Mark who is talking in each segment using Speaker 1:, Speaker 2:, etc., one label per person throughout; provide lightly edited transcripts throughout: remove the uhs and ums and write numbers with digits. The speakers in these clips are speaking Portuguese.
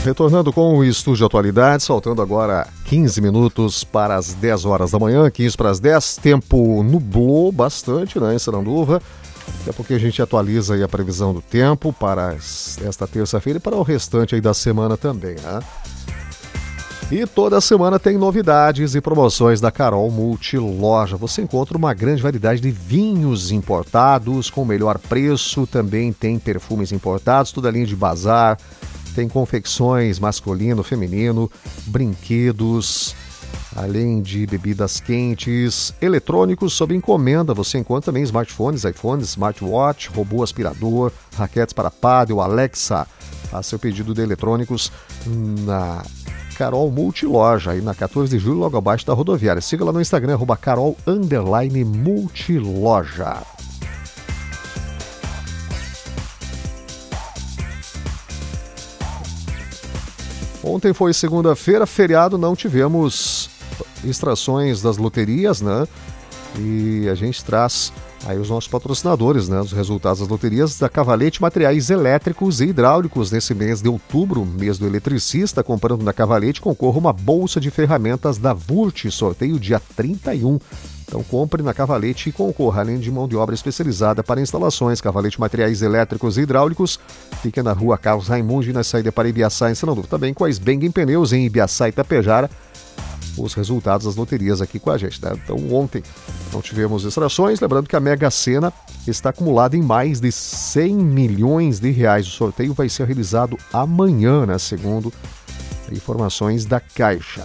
Speaker 1: Retornando com o Estúdio Atualidades, faltando agora 15 minutos para as 10 horas da manhã, 15 para as 10, tempo nublou bastante, né, em Saranduva. Daqui a pouco a gente atualiza aí a previsão do tempo para esta terça-feira e para o restante aí da semana também, né? E toda semana tem novidades e promoções da Carol Multiloja. Você encontra uma grande variedade de vinhos importados com melhor preço, também tem perfumes importados, toda a linha de bazar, tem confecções masculino, feminino, brinquedos, além de bebidas quentes, eletrônicos sob encomenda. Você encontra também smartphones, iPhones, smartwatch, robô aspirador, raquetes para pádel, Alexa. Faça seu pedido de eletrônicos na Carol Multiloja, aí na 14 de julho, logo abaixo da rodoviária. Siga lá no Instagram, @Carol_Multiloja. Ontem foi segunda-feira, feriado, não tivemos extrações das loterias, né? E a gente traz aí os nossos patrocinadores, né? Os resultados das loterias da Cavalete Materiais Elétricos e Hidráulicos nesse mês de outubro, mês do eletricista. Comprando na Cavalete, concorra uma bolsa de ferramentas da Vurt, sorteio dia 31. Então compre na Cavalete e concorra, além de mão de obra especializada para instalações. Cavalete Materiais Elétricos e Hidráulicos fica na rua Carlos Raimundi, na saída para Ibiaçá, em Saranduva. Também com a Sbeng Pneus em Ibiaçá e Itapejara. Os resultados das loterias aqui com a gente, né? Então ontem não tivemos extrações, lembrando que a Mega Sena está acumulada em mais de 100 milhões de reais. O sorteio vai ser realizado amanhã, né? Segundo informações da Caixa.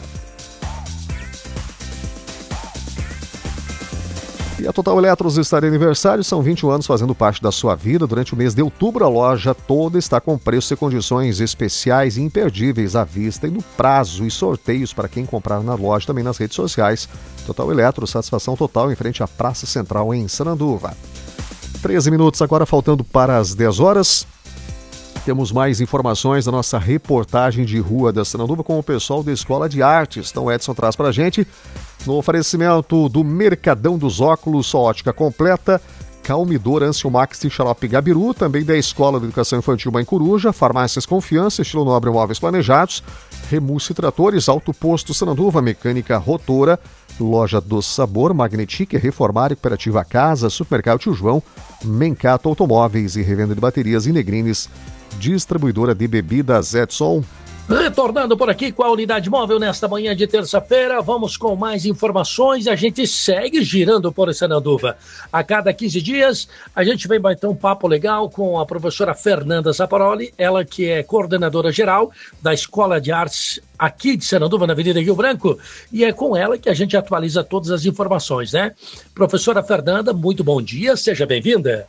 Speaker 1: E a Total Eletros está de aniversário, são 21 anos fazendo parte da sua vida. Durante o mês de outubro, a loja toda está com preços e condições especiais e imperdíveis à vista e no prazo, e sorteios para quem comprar na loja, também nas redes sociais. Total Eletros, satisfação total em frente à Praça Central em Saranduva. 13 minutos agora, faltando para as 10 horas. Temos mais informações da nossa reportagem de rua da Saranduva com o pessoal da Escola de Artes. Então o Edson traz para a gente, no oferecimento do Mercadão dos Óculos, só ótica completa, Calmidor, Anciomax e Xarope Gabiru, também da Escola de Educação Infantil Mãe Coruja, Farmácias Confiança, Estilo Nobre Móveis Planejados, Remusse Tratores, Alto Posto Saranduva, Mecânica Rotora, Loja do Sabor, Magnetic, Reformar, Cooperativa Casa, Supermercado Tio João, Mencato Automóveis e Revenda de Baterias e Negrines, Distribuidora de Bebidas Edson.
Speaker 2: Retornando por aqui com a Unidade Móvel nesta manhã de terça-feira, vamos com mais informações. A gente segue girando por Saranduva. A cada 15 dias, a gente vem bater um papo legal com a professora Fernanda Zaparoli, ela que é coordenadora geral da Escola de Artes aqui de Saranduva, na Avenida Rio Branco, e é com ela que a gente atualiza todas as informações, né? Professora Fernanda, muito bom dia, seja bem-vinda.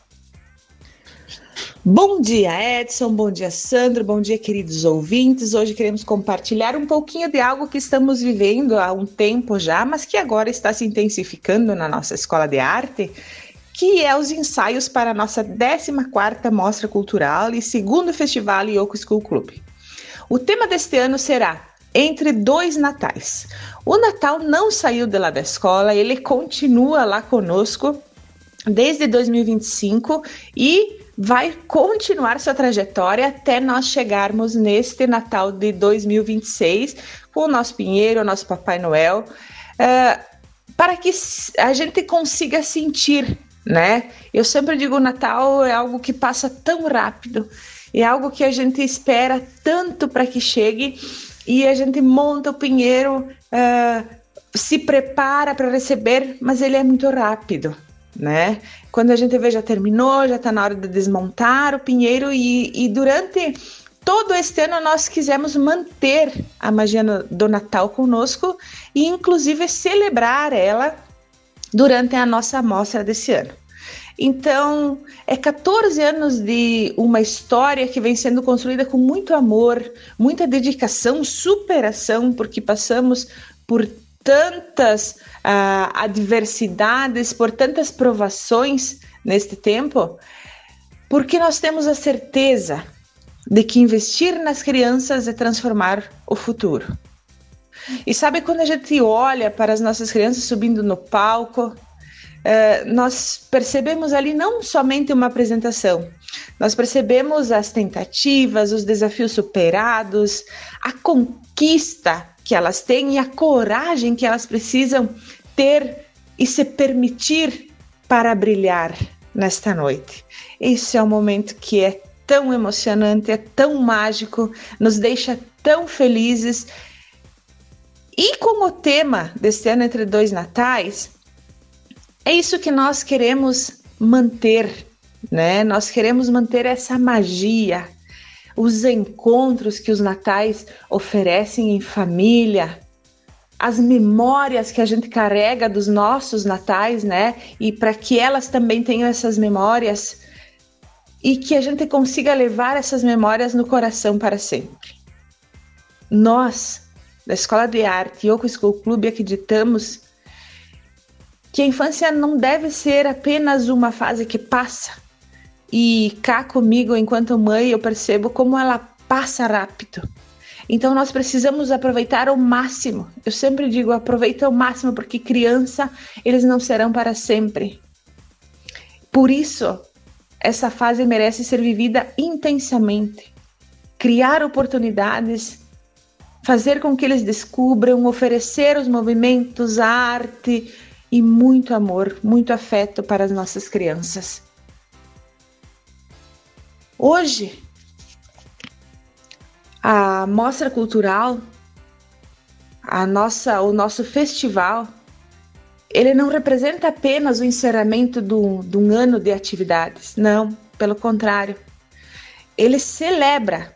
Speaker 3: Bom dia, Edson, bom dia, Sandro, bom dia, queridos ouvintes. Hoje queremos compartilhar um pouquinho de algo que estamos vivendo há um tempo já, mas que agora está se intensificando na nossa Escola de Arte, que é os ensaios para a nossa 14ª Mostra Cultural e 2º Festival Yoko School Club. O tema deste ano será Entre Dois Natais. O Natal não saiu de lá da escola, ele continua lá conosco desde 2025 e vai continuar sua trajetória até nós chegarmos neste Natal de 2026 com o nosso Pinheiro, o nosso Papai Noel, para que a gente consiga sentir, né? Eu sempre digo, o Natal é algo que passa tão rápido, é algo que a gente espera tanto para que chegue, e a gente monta o Pinheiro, se prepara para receber, mas ele é muito rápido, né? Quando a gente vê, já terminou, já está na hora de desmontar o Pinheiro, e durante todo este ano nós quisemos manter a magia do Natal conosco e inclusive celebrar ela durante a nossa mostra desse ano. Então, é 14 anos de uma história que vem sendo construída com muito amor, muita dedicação, superação, porque passamos por tantas adversidades, por tantas provações neste tempo, porque nós temos a certeza de que investir nas crianças é transformar o futuro. E sabe, quando a gente olha para as nossas crianças subindo no palco, nós percebemos ali não somente uma apresentação, Nós percebemos as tentativas, os desafios superados, a conquista que elas têm e a coragem que elas precisam ter e se permitir para brilhar nesta noite. Esse é um momento que é tão emocionante, é tão mágico, nos deixa tão felizes. E com o tema deste ano Entre Dois Natais, é isso que nós queremos manter, né? Nós queremos manter essa magia, os encontros que os natais oferecem em família, as memórias que a gente carrega dos nossos natais, né? E para que elas também tenham essas memórias e que a gente consiga levar essas memórias no coração para sempre. Nós, da Escola de Arte Yoco School Club, acreditamos que a infância não deve ser apenas uma fase que passa. E cá comigo, enquanto mãe, eu percebo como ela passa rápido. Então nós precisamos aproveitar ao máximo. Eu sempre digo, aproveita ao máximo, porque criança, eles não serão para sempre. Por isso, essa fase merece ser vivida intensamente. Criar oportunidades, fazer com que eles descubram, oferecer os movimentos, a arte e muito amor, muito afeto para as nossas crianças. Hoje, a mostra cultural, o nosso festival, ele não representa apenas o encerramento de um ano de atividades. Não, pelo contrário. Ele celebra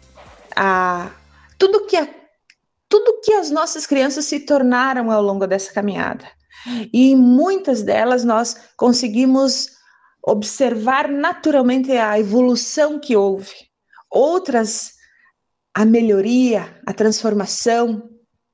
Speaker 3: tudo que as nossas crianças se tornaram ao longo dessa caminhada. E em muitas delas nós conseguimos observar naturalmente a evolução que houve. Outras, a melhoria, a transformação.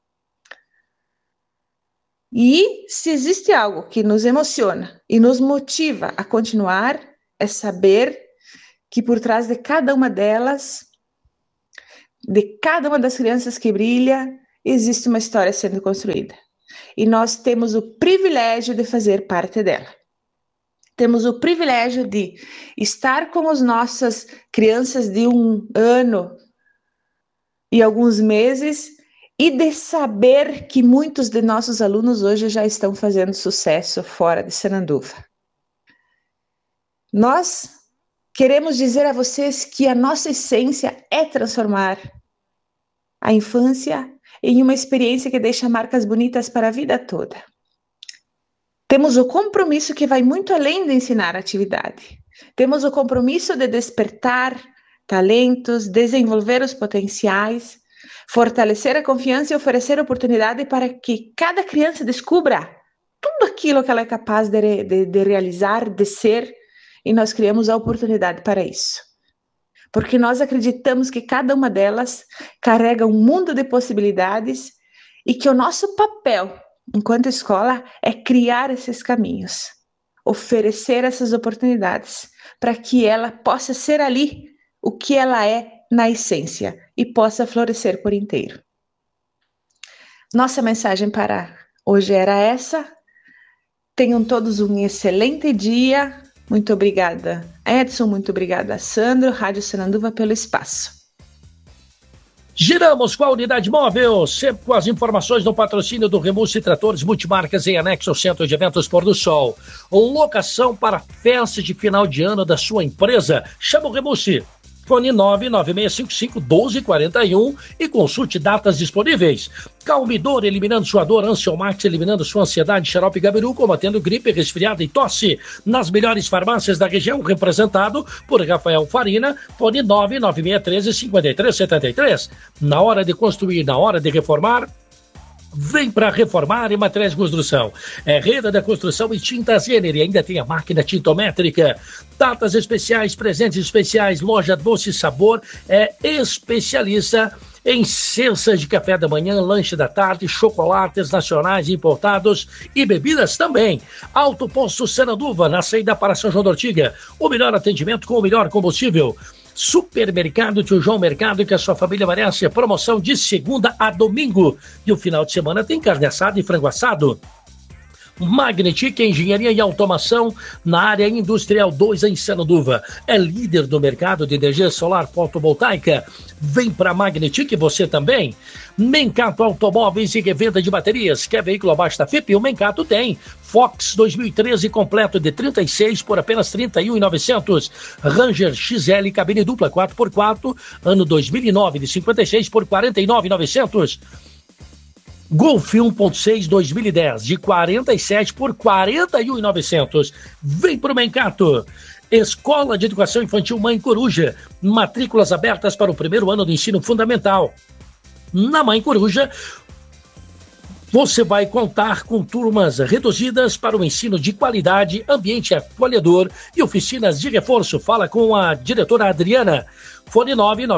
Speaker 3: E se existe algo que nos emociona e nos motiva a continuar, é saber que por trás de cada uma delas, de cada uma das crianças que brilha, existe uma história sendo construída. E nós temos o privilégio de fazer parte dela. Temos o privilégio de estar com as nossas crianças de 1 ano e alguns meses e de saber que muitos de nossos alunos hoje já estão fazendo sucesso fora de Sananduva. Nós queremos dizer a vocês que a nossa essência é transformar a infância em uma experiência que deixa marcas bonitas para a vida toda. Temos o compromisso que vai muito além de ensinar a atividade. Temos o compromisso de despertar talentos, desenvolver os potenciais, fortalecer a confiança e oferecer oportunidade para que cada criança descubra tudo aquilo que ela é capaz de realizar, de ser, e nós criamos a oportunidade para isso. Porque nós acreditamos que cada uma delas carrega um mundo de possibilidades e que o nosso papel, enquanto escola, é criar esses caminhos, oferecer essas oportunidades para que ela possa ser ali o que ela é na essência e possa florescer por inteiro. Nossa mensagem para hoje era essa. Tenham todos um excelente dia. Muito obrigada, Edson. Muito obrigada, Sandro. Rádio Sananduva, pelo espaço.
Speaker 2: Giramos com a unidade móvel, sempre com as informações do patrocínio do Remusse Tratores Multimarcas em anexo ao Centro de Eventos Pôr do Sol. Locação para festa de final de ano da sua empresa. Chama o Remusse. Fone 99655-1241 e consulte datas disponíveis. Calmidor, eliminando sua dor. Ansiomax, eliminando sua ansiedade. Xarope Gabiru, combatendo gripe, resfriada e tosse. Nas melhores farmácias da região, representado por Rafael Farina. Fone 99613-5373. Na hora de construir, na hora de reformar, vem para reformar e materiais de construção. É Rede da Construção e Tintas Renner. E ainda tem a máquina tintométrica. Datas especiais, presentes especiais. Loja Doce Sabor é especialista em cestas de café da manhã, lanche da tarde, chocolates nacionais importados e bebidas também. Alto Posto Sananduva, na saída para São João da Ortiga. O melhor atendimento com o melhor combustível. Supermercado Tio João Mercado, que a sua família merece. Promoção de segunda a domingo. E o final de semana tem carne assada e frango assado. Magnetic Engenharia e Automação na área industrial 2 em Sananduva. É líder do mercado de energia solar fotovoltaica. Vem para Magnetic você também. Mencato Automóveis e revenda de baterias. Quer veículo abaixo da FIP? O Mencato tem. Fox 2013 completo de 36 por apenas 31.900. Ranger XL cabine dupla 4x4 ano 2009 de 56 por 49.900. Golf 1.6 2010 de 47 por 41.900. Vem pro Mencato. Escola de Educação Infantil Mãe Coruja. Matrículas abertas para o primeiro ano do ensino fundamental. Na Mãe Coruja, você vai contar com turmas reduzidas para o ensino de qualidade, ambiente acolhedor e oficinas de reforço. Fala com a diretora Adriana. Fone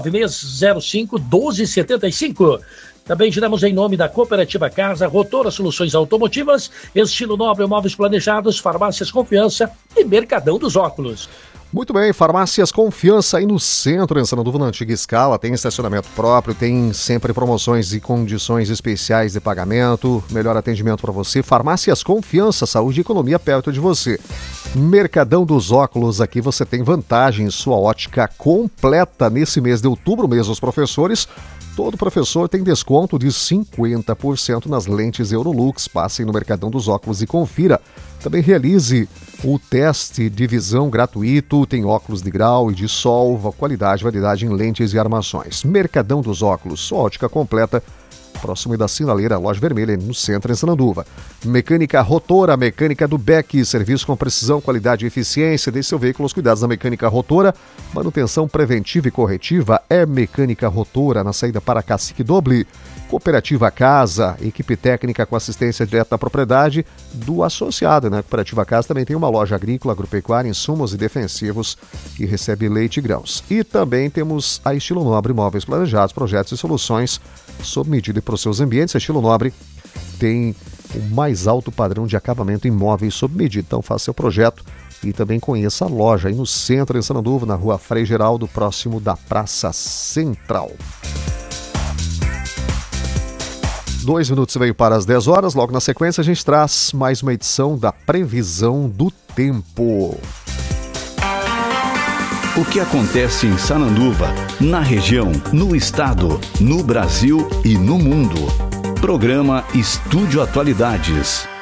Speaker 2: 99605-1275. Também giramos em nome da Cooperativa Casa, Rotora Soluções Automotivas, Estilo Nobre Móveis Planejados, Farmácias Confiança e Mercadão dos Óculos.
Speaker 1: Muito bem, Farmácias Confiança aí no centro, em Sananduva, na antiga escala, tem estacionamento próprio, tem sempre promoções e condições especiais de pagamento, melhor atendimento para você. Farmácias Confiança, saúde e economia perto de você. Mercadão dos Óculos, aqui você tem vantagem, sua ótica completa nesse mês de outubro, mês dos professores. Todo professor tem desconto de 50% nas lentes Eurolux. Passem no Mercadão dos Óculos e confira. Também realize o teste de visão gratuito. Tem óculos de grau e de sol, qualidade e validade em lentes e armações. Mercadão dos Óculos, sua ótica completa. Próximo da Sinaleira, Loja Vermelha, no centro, em Sananduva. Mecânica Rotora, mecânica do Beck, serviço com precisão, qualidade e eficiência. Deixe seu veículo aos cuidados da Mecânica Rotora. Manutenção preventiva e corretiva é Mecânica Rotora, na saída para Cacique Doble. Cooperativa Casa, equipe técnica com assistência direta à propriedade do associado, né? Cooperativa Casa também tem uma loja agrícola, agropecuária, insumos e defensivos e recebe leite e grãos. E também temos a Estilo Nobre Móveis Planejados, projetos e soluções sob medida para os seus ambientes. A Estilo Nobre tem o mais alto padrão de acabamento em móveis sob medida. Então faça seu projeto e também conheça a loja aí no centro, em Sananduva, na rua Frei Geraldo, próximo da Praça Central. 2 minutos veio para as 10 horas. Logo na sequência a gente traz mais uma edição da Previsão do Tempo.
Speaker 4: O que acontece em Sananduva, na região, no estado, no Brasil e no mundo. Programa Estúdio Atualidades.